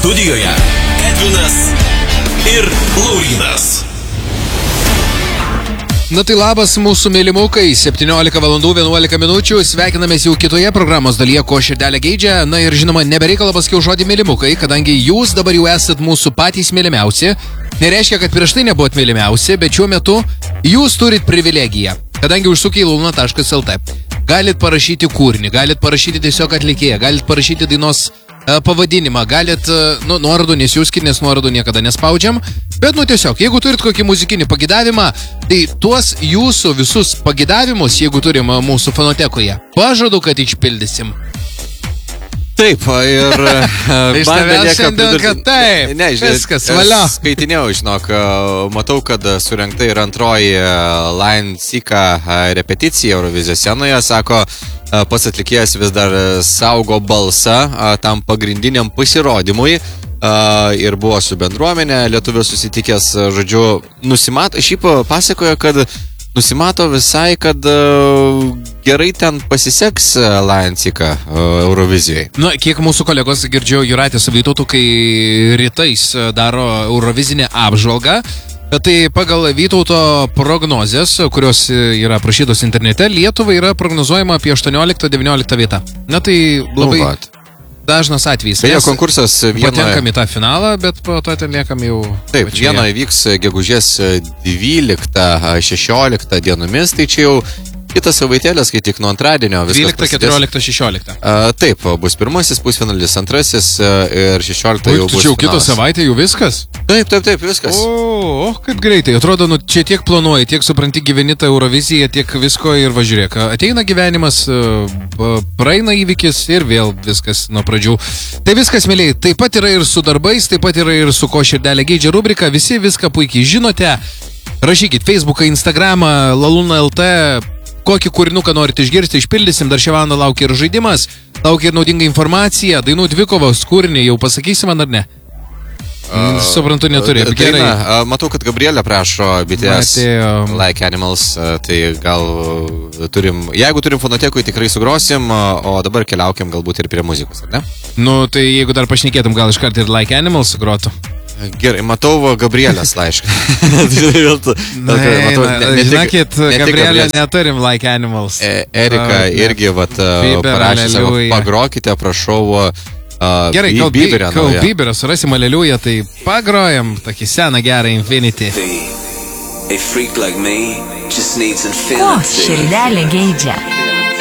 Studijoje Edvinas ir Laurynas. Na tai labas mūsų mylimukai, 17 valandų 11 minučių, sveikinamės jau kitoje programos dalyje, ko širdelė geidžia. Na ir žinoma, nebereikalo pasakiau žodį mylimukai, kadangi jūs dabar jau esat mūsų patys mylimiausi. Nereiškia, kad prieš tai nebuvot mylimiausi, bet šiuo metu jūs turit privilegiją. Kadangi užsukę į launa.lt, galit parašyti kūrinį, galit parašyti tiesiog atlikėją, galit parašyti dainos pavadinimą, galit, nuorodų nesiųskit, nes nuorodų niekada nespaudžiam, bet tiesiog, jeigu turit kokį muzikinį pagidavimą, tai tuos jūsų visus pagidavimus, jeigu turim mūsų fonotekoje, pažadu, kad išpildysim. Taip, ir man belieka pridurti. Viskas, valia. Skaitinėjau, žinok, matau, kad surengta yra antroji Line Sika repeticija Eurovizijos scenoje, sako, pats atlikėjas vis dar saugo balsą tam pagrindiniam pasirodymui ir buvo su bendruomenė, lietuvė susitikęs, žodžiu, nusimato, šiaip pasakojo, kad nusimato visai, kad gerai ten pasiseks Lansika Eurovizijai. Na, kiek mūsų kolegos girdžiau Jūratė su Vytautu, kai rytais daro Eurovizinę apžvalgą, tai pagal Vytauto prognozės, kurios yra aprašytos internete, Lietuvai yra prognozuojama apie 18-19 vietą. Na tai labai dažnas atvejis. Beje, konkursas patenkam į tą finalą, bet po to ten liekam jau... Taip, vienoje vyks gegužės 12-16 dienomis, tai čia jau kitas savaitėlės, kai tik nuo antradienio viskas 12, 14, 16. Taip, bus pirmasis pusfinalis, antrasis ir 16 jau bus finalas. Čia jau kitą savaitę jau viskas? Taip, viskas. O, kaip greitai. Atrodo, čia tiek planuoji, tiek supranti gyveni tą Euroviziją, tiek visko ir važiuok. Ateina gyvenimas, praeina įvykis ir vėl viskas nuo pradžių. Tai viskas, mėlyje, taip pat yra ir su darbais, taip pat yra ir su ko širdelė geidžia rubrika. Visi viską puikiai žinote. Rašykit Facebooką, Instagramą, Laluna.lt. Kokį kūrinuką norite išgirsti, išpildysim, dar šią valandą laukia ir žaidimas, laukia ir naudinga informacija, dainų dvikovos kūrinį, jau pasakysim man ar ne? Suprantu, neturi. Gerai. Matau, kad Gabrielė prašo BTS Like Animals, tai gal turim, jeigu turim fonotekui, tikrai sugrosim, o dabar keliaukim galbūt ir prie muzikos, ar ne? Nu, tai jeigu dar pašnekėtum, gal iškart ir Like Animals grotų. Gerai, matau Gabrielės laišką. Žinokit, Gabrielė neturim Like Animals. Erika irgi parašė savo, pagrokite, prašau, gerai, kol Bieberą surasim Aleliuja, tai pagrojam tokį seną gerą Infinity. Ko širdelė geidžia?